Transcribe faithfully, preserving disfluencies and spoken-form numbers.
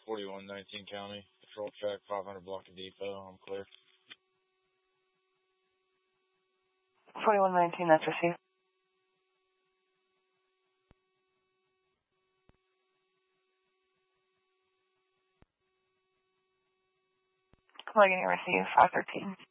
forty-one nineteen County, patrol track five hundred block of depot. I'm clear. forty-one nineteen, that's received. Logan, you receive five thirteen.